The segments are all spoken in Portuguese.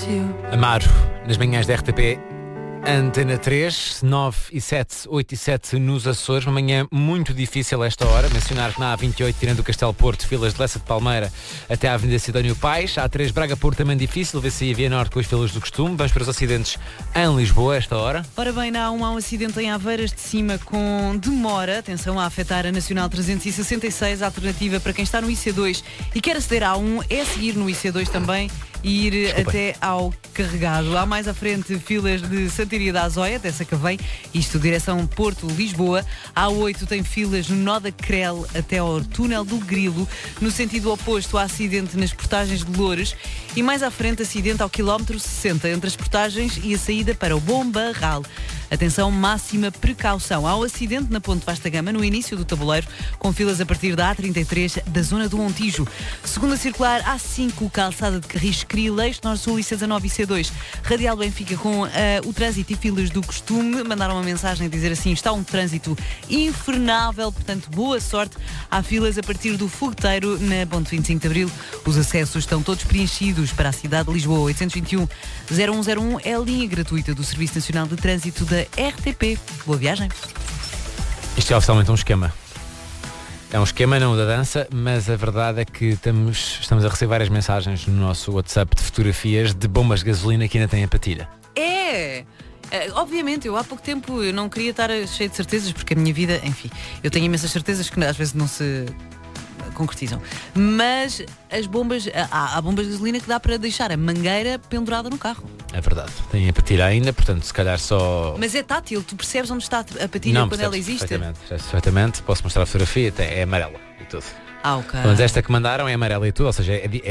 Amaro, nas manhãs da RTP, Antena 3, 9 e 7, 8 e 7 nos Açores. Uma manhã muito difícil a esta hora. Mencionar que na A28, tirando o Castelo Porto, filas de Lessa de Palmeira até à Avenida Sidónio Pais. A3 Braga-Porto também difícil, VCI Via Norte com as filas do costume. Vamos para os acidentes em Lisboa a esta hora. Ora bem, há um acidente em Aveiras de Cima com demora. Atenção, a afetar a Nacional 366. A alternativa para quem está no IC2 e quer aceder a A1 é seguir no IC2 também e ir até ao Carregado. Há mais à frente filas de Santiria da Azóia, até Sacavém, isto direção Porto-Lisboa. A A8 tem filas no nó da Crel até ao túnel do Grilo. No sentido oposto, há acidente nas portagens de Loures e mais à frente acidente ao quilómetro 60 entre as portagens e a saída para o Bom Barral. Atenção, máxima precaução. Há um acidente na Ponte Vasta Gama, no início do tabuleiro, com filas a partir da A33, da zona do Montijo. Segunda circular, A5, calçada de Carris Crileiros, Norte-Sul, IC19 e C2. Radial Benfica com o trânsito e filas do costume. Mandaram uma mensagem a dizer assim, está um trânsito infernável, portanto, boa sorte. Há filas a partir do Fogueteiro, na Ponte 25 de Abril. Os acessos estão todos preenchidos para a cidade de Lisboa. 821-0101 é a linha gratuita do Serviço Nacional de Trânsito da RTP. Boa viagem. Isto é oficialmente um esquema. É um esquema, não o da dança, mas a verdade é que estamos a receber várias mensagens no nosso WhatsApp de fotografias de bombas de gasolina que ainda têm a patilha. Obviamente, eu há pouco tempo eu não queria estar cheio de certezas, porque a minha vida, enfim, eu tenho imensas certezas que às vezes não se concretizam. Mas as bombas, há bombas de gasolina que dá para deixar a mangueira pendurada no carro. É verdade, tem a patilha ainda, portanto, se calhar só... Mas é tátil, tu percebes onde está a patilha não, quando ela existe? Perfeitamente, posso mostrar a fotografia, é amarela e tudo. Ok. Mas esta que mandaram é amarela e tudo, ou seja,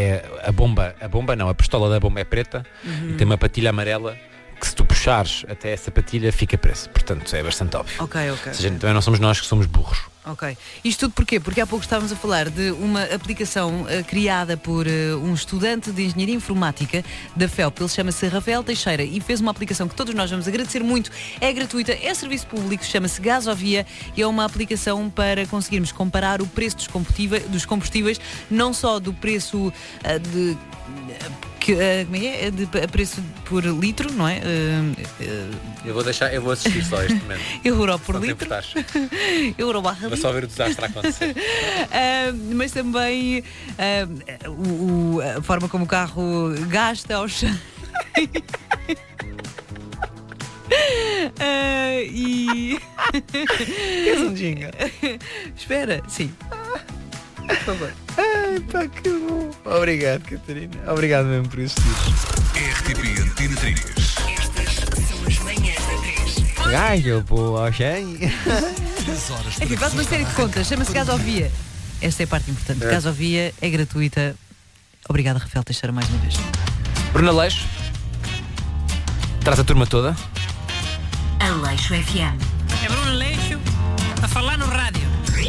a pistola da bomba é preta e tem uma patilha amarela que se tu puxares até essa patilha fica presa, portanto é bastante óbvio. Ok. Ou seja, também não somos nós que somos burros. Ok. Isto tudo porquê? Porque há pouco estávamos a falar de uma aplicação criada por um estudante de Engenharia Informática da FEUP. Ele chama-se Rafael Teixeira e fez uma aplicação que todos nós vamos agradecer muito. É gratuita, é serviço público, chama-se Gasovia e é uma aplicação para conseguirmos comparar o preço dos combustíveis, não só do preço de preço por litro, não é? Eu vou assistir só este momento. Euro por litro. Euro barra litro. Vou só ver o desastre a acontecer. Mas também a forma como o carro gasta aos e Queres um jingle? Espera, sim. Por favor. Ai, pá, que bom. Obrigado, Catarina. Obrigado mesmo por existir. RTP Antena 3. Estas são as manhãs da 3. Gajo, boa, achei. Enfim, faz uma série de contas, chama-se Gasovia. Esta é a parte importante. Gasovia é gratuita. Obrigada, Rafael Teixeira, mais uma vez. Bruna Leixo, traz a turma toda. Aleixo FM. É Bruno Leixo a falar no rádio.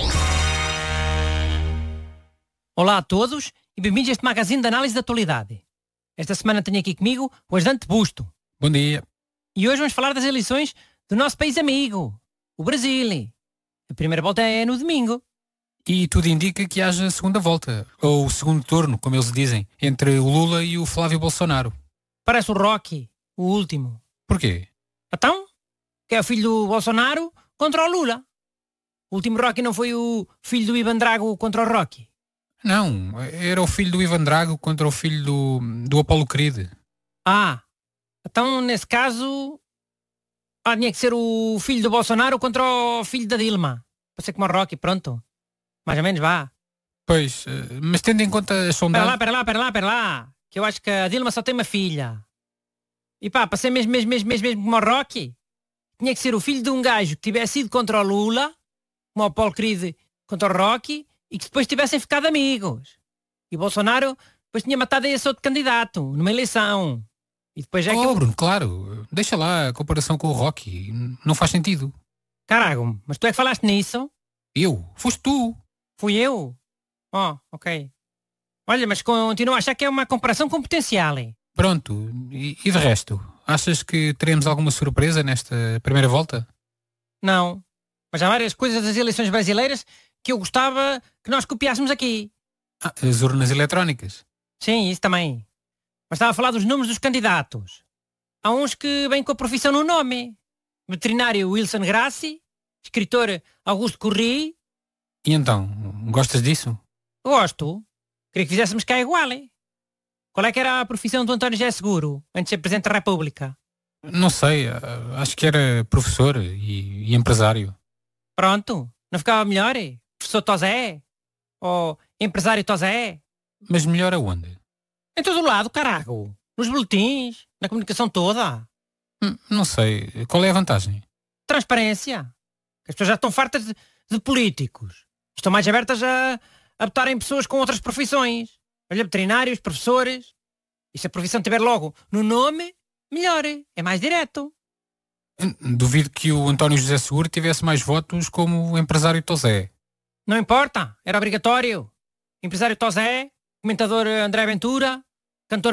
Olá a todos e bem-vindos a este magazine de análise da atualidade. Esta semana tenho aqui comigo o ajudante Busto. Bom dia. E hoje vamos falar das eleições do nosso país amigo, o Brasil. A primeira volta é no domingo. E tudo indica que haja segunda volta, ou segundo turno, como eles dizem, entre o Lula e o Flávio Bolsonaro. Parece o Rocky, o último. Porquê? Então, que é o filho do Bolsonaro contra o Lula. O último Rocky não foi o filho do Ivan Drago contra o Rocky? Não, era o filho do Ivan Drago contra o filho do Apollo Creed. Então nesse caso tinha que ser o filho do Bolsonaro contra o filho da Dilma. Para ser como o Rocky, pronto. Mais ou menos, vá. Pois, mas tendo em conta a sondagem... Pera lá. Que eu acho que a Dilma só tem uma filha. E para ser mesmo como o Rocky, tinha que ser o filho de um gajo que tivesse ido contra o Lula, como o Apollo Creed contra o Rocky, e que depois tivessem ficado amigos. E Bolsonaro depois tinha matado esse outro candidato numa eleição. E depois Bruno, claro. Deixa lá a comparação com o Rocky. Não faz sentido. Carago, mas tu é que falaste nisso? Eu? Foste tu. Fui eu? Ok. Olha, mas continuo a achar que é uma comparação com potencial. Pronto. E de resto? Achas que teremos alguma surpresa nesta primeira volta? Não. Mas há várias coisas das eleições brasileiras que eu gostava que nós copiássemos aqui. As urnas eletrónicas. Sim, isso também. Mas estava a falar dos nomes dos candidatos. Há uns que vêm com a profissão no nome. Veterinário Wilson Grassi, escritor Augusto Corri. E então, gostas disso? Gosto. Queria que fizéssemos cá igual, hein? Qual é que era a profissão do António José Seguro, antes de ser Presidente da República? Não sei, acho que era professor e empresário. Pronto, não ficava melhor? Professor Tosé? Ou empresário Tosé? Mas melhor aonde? Em todo o lado, carago. Nos boletins, na comunicação toda. Não sei, qual é a vantagem? Transparência. As pessoas já estão fartas de políticos. Estão mais abertas a votarem pessoas com outras profissões. Olha, veterinários, professores. E se a profissão tiver logo no nome, melhor. É mais direto. Duvido que o António José Seguro tivesse mais votos como o empresário Tosé. Não importa, era obrigatório. Empresário Tosé, comentador André Ventura,